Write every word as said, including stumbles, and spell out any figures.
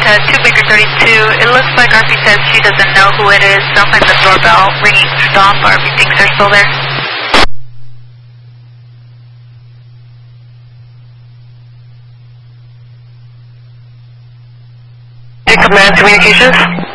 to two Baker thirty-two. It looks like R P says she doesn't know who it is. Sounds like the doorbell ringing stop. R P thinks they're still there. Command communications.